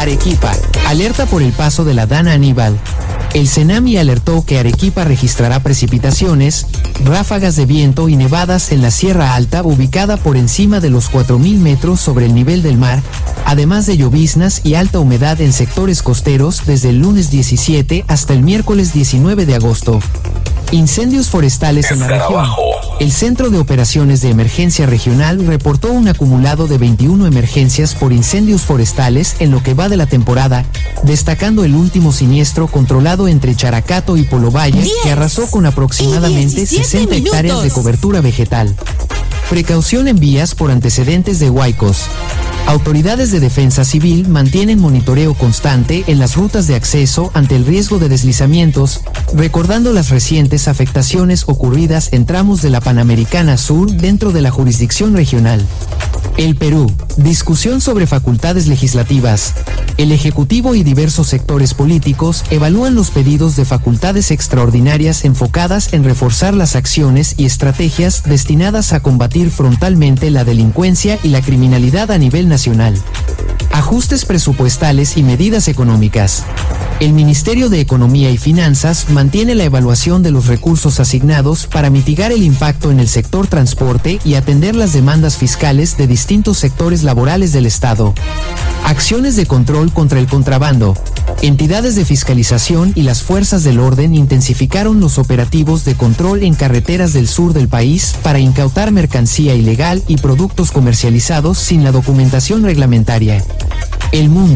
Arequipa, alerta por el paso de la Dana Aníbal. El CENAMI alertó que Arequipa registrará precipitaciones, ráfagas de viento y nevadas en la Sierra Alta ubicada por encima de los 4.000 metros sobre el nivel del mar, además de lloviznas y alta humedad en sectores costeros desde el lunes 17 hasta el miércoles 19 de agosto. Incendios forestales en la región. El Centro de Operaciones de Emergencia Regional reportó un acumulado de 21 emergencias por incendios forestales en lo que va de la temporada, destacando el último siniestro controlado entre Characato y Polovalle, que arrasó con aproximadamente 60 hectáreas de cobertura vegetal. Precaución en vías por antecedentes de huaicos. Autoridades de defensa civil mantienen monitoreo constante en las rutas de acceso ante el riesgo de deslizamientos, recordando las recientes afectaciones ocurridas en tramos de la Panamericana Sur dentro de la jurisdicción regional. El Perú. Discusión sobre facultades legislativas. El Ejecutivo y diversos sectores políticos evalúan los pedidos de facultades extraordinarias enfocadas en reforzar las acciones y estrategias destinadas a combatir frontalmente la delincuencia y la criminalidad a nivel nacional. Ajustes presupuestales y medidas económicas. El Ministerio de Economía y Finanzas mantiene la evaluación de los recursos asignados para mitigar el impacto en el sector transporte y atender las demandas fiscales de distintos sectores laborales del Estado. Acciones de control contra el contrabando. Entidades de fiscalización y las fuerzas del orden intensificaron los operativos de control en carreteras del sur del país para incautar mercancía ilegal y productos comercializados sin la documentación reglamentaria. El Mundo.